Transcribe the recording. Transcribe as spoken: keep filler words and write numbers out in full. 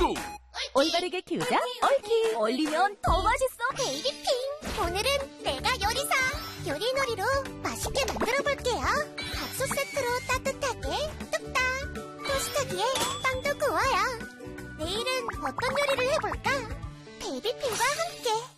큐! 올바르게 키우자 얼키. 얼리면 더 맛있어. 베이비핑, 오늘은 내가 요리사 요리놀이로 맛있게 만들어볼게요. 밥솥 세트로 따뜻하게 뚝딱. 토스터기에 빵도 구워요. 내일은 어떤 요리를 해볼까? 베이비핑과 함께